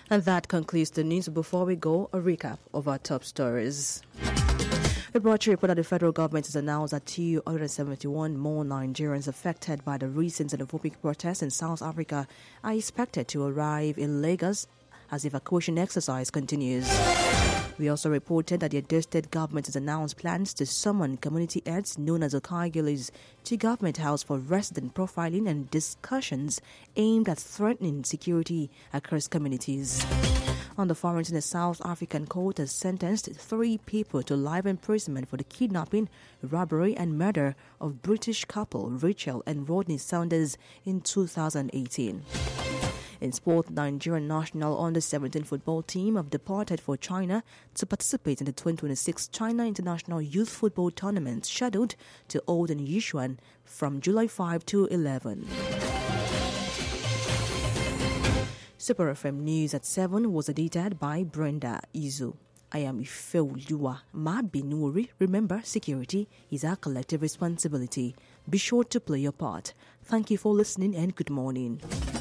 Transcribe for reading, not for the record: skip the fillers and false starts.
And that concludes the news. Before we go, a recap of our top stories. The Broadsheet report that the federal government has announced that 271 more Nigerians affected by the recent xenophobic protests in South Africa are expected to arrive in Lagos as evacuation exercise continues. We also reported that the Edo State government has announced plans to summon community heads known as Okaigilis to Government House for resident profiling and discussions aimed at threatening security across communities. On the foreign, the South African court has sentenced 3 people to life imprisonment for the kidnapping, robbery and murder of British couple Rachel and Rodney Saunders in 2018. In sport, Nigerian national under-17 football team have departed for China to participate in the 2026 China International Youth Football Tournament scheduled to hold in Yichuan from July 5 to 11. Super FM News at 7 was edited by Brenda Izu. I am Ifeoluwa Mabinuri. Remember, security is our collective responsibility. Be sure to play your part. Thank you for listening and good morning.